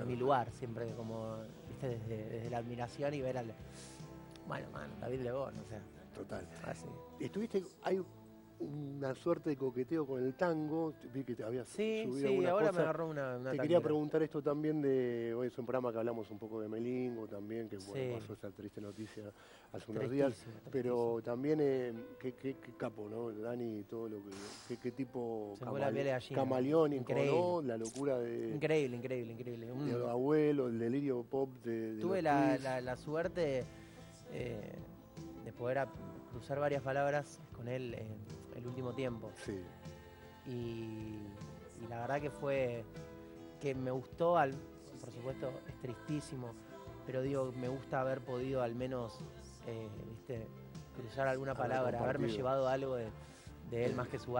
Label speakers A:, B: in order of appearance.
A: mi lugar, siempre como, viste, desde la admiración y ver al... Bueno, David Lebón, o sea.
B: Total.
A: Así.
B: Hay una suerte de coqueteo con el tango, vi que te habías
A: Sí,
B: subido
A: sí,
B: alguna
A: ahora me
B: cosa.
A: agarró una
B: Te quería
A: tanguera.
B: preguntar esto también de, hoy es un programa que hablamos un poco de Melingo también, que bueno,
A: Sí,
B: pasó esa triste noticia hace unos días,
A: tristísimo, tristísimo.
B: pero también qué capo, ¿no? Dani, todo lo qué tipo
A: Se me fue la piel de gallina.
B: camaleónico,
A: Increíble.
B: ¿no? La locura
A: Increíble, increíble, increíble.
B: de los abuelos, el delirio pop de
A: Tuve
B: los
A: la,
B: tweets.
A: la- la suerte eh, de poder cruzar varias palabras con él en el último tiempo.
B: Sí,
A: Y la verdad que fue que me gustó, por supuesto es tristísimo, pero digo, me gusta haber podido al menos, viste, cruzar alguna
B: haber
A: palabra, haberme
B: compartido.
A: llevado algo de él más que su